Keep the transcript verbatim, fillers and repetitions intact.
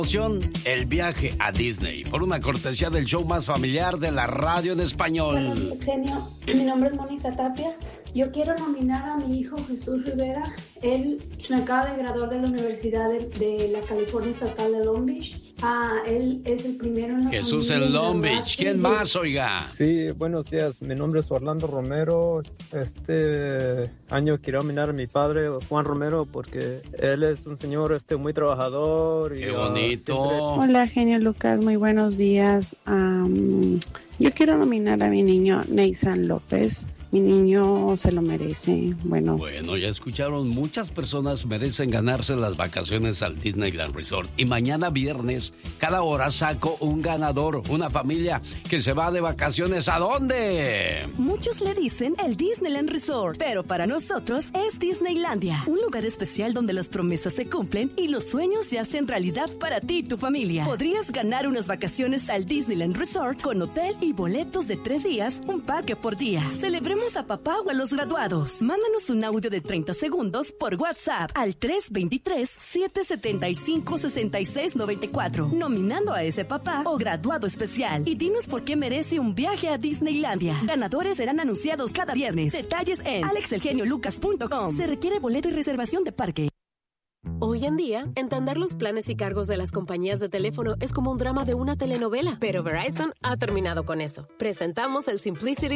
El viaje a Disney, por una cortesía del show más familiar de la radio en español. Buenos días, genio. Mi nombre es Mónica Tapia. Yo quiero nominar a mi hijo Jesús Rivera. Él me acaba de graduar de la Universidad de, de la California Estatal de Long Beach. Ah, él es el primero en la Jesús en Long Beach. ¿Quién más, oiga? Sí, buenos días. Mi nombre es Orlando Romero. Este año quiero nominar a mi padre, Juan Romero, porque él es un señor este, muy trabajador. Y, ¡qué bonito! Uh, siempre... Hola, genio Lucas. Muy buenos días. Um, yo quiero nominar a mi niño Neissan López. Mi niño se lo merece. Bueno. Bueno, ya escucharon, muchas personas merecen ganarse las vacaciones al Disneyland Resort. Y mañana viernes, cada hora saco un ganador, una familia que se va de vacaciones. ¿A dónde? Muchos le dicen el Disneyland Resort, pero para nosotros es Disneylandia. Un lugar especial donde las promesas se cumplen y los sueños se hacen realidad para ti y tu familia. Podrías ganar unas vacaciones al Disneyland Resort con hotel y boletos de tres días, un parque por día. Celebremos a papá o a los graduados. Mándanos un audio de treinta segundos por WhatsApp al tres dos tres, siete siete cinco, seis seis nueve cuatro, nominando a ese papá o graduado especial. Y dinos por qué merece un viaje a Disneylandia. Ganadores serán anunciados cada viernes. Detalles en alex el genio lucas punto com. Se requiere boleto y reservación de parque. Hoy en día, entender los planes y cargos de las compañías de teléfono es como un drama de una telenovela. Pero Verizon ha terminado con eso. Presentamos el Simplicity